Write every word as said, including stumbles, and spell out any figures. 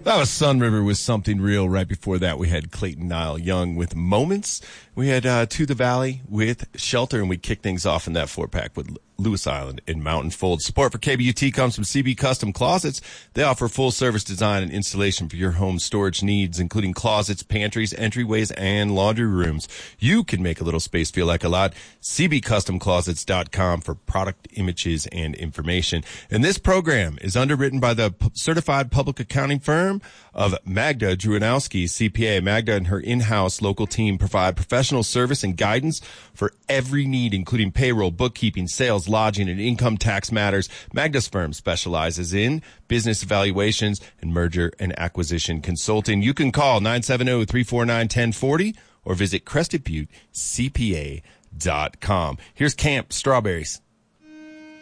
That was Sun River with Something Real. Right before that, we had Clayton Nile Young with Moments. We had uh, To the Valley with Shelter, and we kicked things off in that four-pack with Lewis Island and Mountain Fold. Support for K B U T comes from C B Custom Closets. They offer full-service design and installation for your home storage needs, including closets, pantries, entryways, and laundry rooms. You can make a little space feel like a lot. C B Custom Closets dot com for product images and information. And this program is underwritten by the P- Certified Public Accounting Firm of Magda Druanowski, C P A. Magda and her in-house local team provide professional service and guidance for every need, including payroll, bookkeeping, sales, lodging, and income tax matters. Magda's firm specializes in business evaluations and merger and acquisition consulting. You can call nine seven zero, three four nine, one zero four zero or visit crested butte c p a dot com. Here's Camp Strawberries.